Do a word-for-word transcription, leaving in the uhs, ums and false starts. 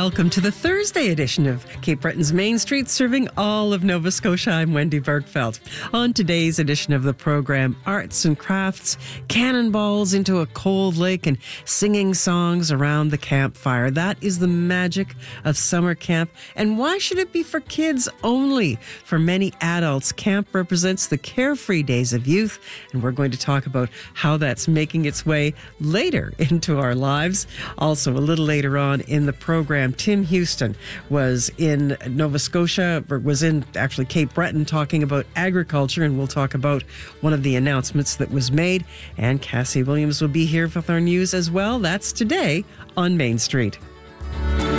Welcome to the Thursday edition of Cape Breton's Main Street, serving all of Nova Scotia. I'm Wendy Bergfeld. On today's edition of the program, arts and crafts, cannonballs into a cold lake, and singing songs around the campfire. That is the magic of summer camp. And why should it be for kids only? For many adults, camp represents the carefree days of youth, and we're going to talk about how that's making its way later into our lives. Also, a little later on in the program, Tim Houston was in Nova Scotia, or was in actually Cape Breton, talking about agriculture, and we'll talk about one of the announcements that was made. And Cassie Williams will be here with our news as well. That's today on Main Street.